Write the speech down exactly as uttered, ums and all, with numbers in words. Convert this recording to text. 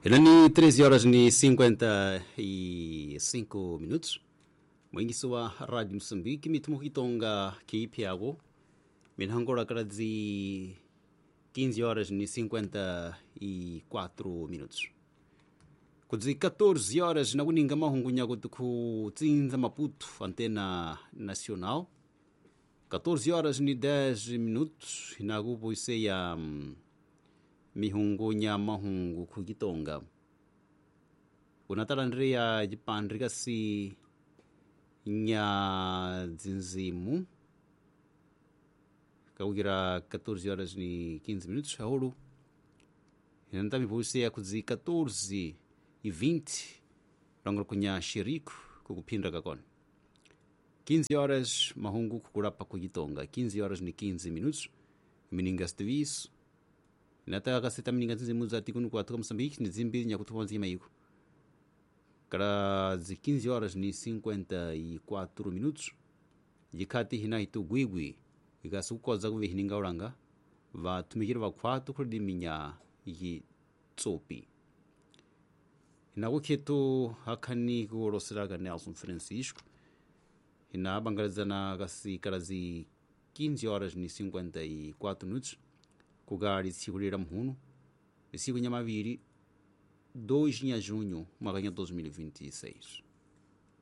Ilani treze horas ni cinquenta e cinco minutos. Mwingi wa Rádio Moçambique mitimo hitonga kiipiago. Minhangora karazi quinze horas ni cinquenta e quatro minutos. Kudzi quatorze horas na kuninga mahungunya ku Tsinza Maputo, Antena Nacional. quatorze horas ni dez minutos na kupoiseya um, mihungunya mahungu kugitonga. Unatalandria jipandrika si nya zinzimu kaugira quatorze horas ni quinze minutos haulu. Inantami poiseya kudzi quatorze e vinte rangro kunya shiriku kukupindra kakon. quinze horas mahungu kukurapa kugitonga. quinze horas ni quinze minutos mininga stiviso. Nata kaseta mininga zinzimu za tikunu kwa tuka Moçambique ni zimbi nya kutuwa nzima yuko. Kara zi quinze horas ni cinquenta e quatro minutos. Jikati hina hitu guigui. Ika sukoza kuwe hininga uranga. Va tumikira va kwatu kurdi minya yi tsopi. Hina kuketu hakani kuorosiraga Nelson Francisco. Hina bangalizana kasi karazi quinze horas ni cinquenta e quatro minutos. Kugari segurira mhuno. Sigo nyamaviri dois de junho, maganha dois mil e vinte e seis.